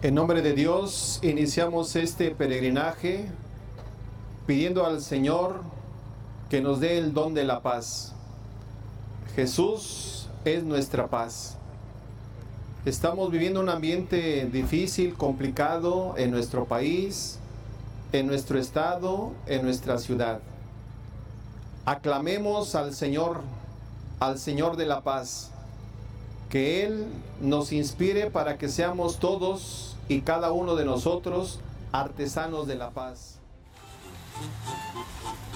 En nombre de Dios, iniciamos este peregrinaje pidiendo al Señor que nos dé el don de la paz. Jesús es nuestra paz. Estamos viviendo un ambiente difícil, complicado en nuestro país, en nuestro estado, en nuestra ciudad. Aclamemos al Señor de la paz, que Él nos inspire para que seamos todos y cada uno de nosotros artesanos de la paz.